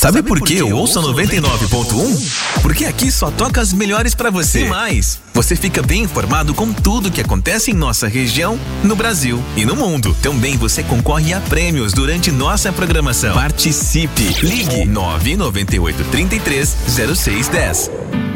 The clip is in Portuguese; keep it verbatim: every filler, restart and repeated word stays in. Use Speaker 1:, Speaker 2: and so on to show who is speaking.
Speaker 1: Sabe por que eu ouço a noventa e nove ponto um? Porque aqui só toca as melhores pra você. E mais, você fica bem informado com tudo que acontece em nossa região, no Brasil e no mundo. Também você concorre a prêmios durante nossa programação. Participe! Ligue nove nove oito, três três, zero seis um zero.